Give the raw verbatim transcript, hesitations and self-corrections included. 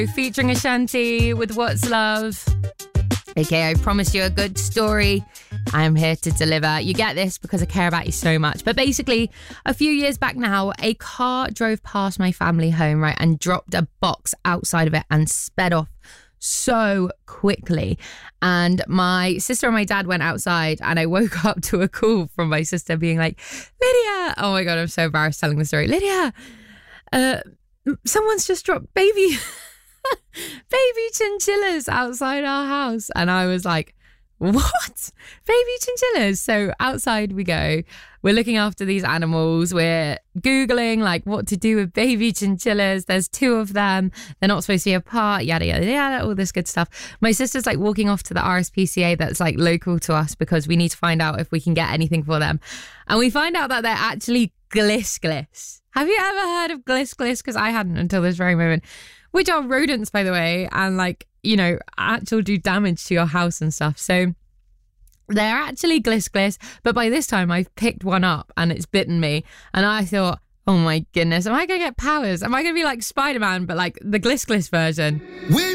Featuring Ashanti with What's Love. Okay, I promised you a good story. I am here to deliver. You get this because I care about you so much. But basically, a few years back now, a car drove past my family home, right, and dropped a box outside of it and sped off so quickly. And my sister and my dad went outside, and I woke up to a call from my sister being like, Lydia, oh my God, I'm so embarrassed telling the story. Lydia, uh, someone's just dropped baby... baby chinchillas outside our house. And I was like, what? Baby chinchillas? So outside we go. We're looking after these animals. We're Googling like what to do with baby chinchillas. There's two of them. They're not supposed to be apart, yada, yada, yada, all this good stuff. My sister's like walking off to the R S P C A that's like local to us because we need to find out if we can get anything for them. And we find out that they're actually gliss gliss. Have you ever heard of gliss gliss? Because I hadn't until this very moment. Which are rodents, by the way, and like, you know, actually do damage to your house and stuff. So they're actually gliss gliss. But by this time, I've picked one up and it's bitten me. And I thought, oh my goodness, am I going to get powers? Am I going to be like Spider-Man, but like the gliss gliss version? We